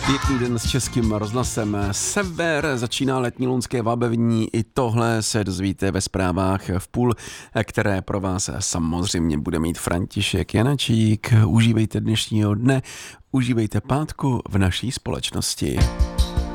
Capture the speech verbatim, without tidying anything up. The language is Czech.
Pěkný den s Českým rozhlasem Sever, začíná letní lounské vábení, i tohle se dozvíte ve zprávách v půl, které pro vás samozřejmě bude mít František Janačík. Užívejte dnešního dne, užívejte pátku v naší společnosti.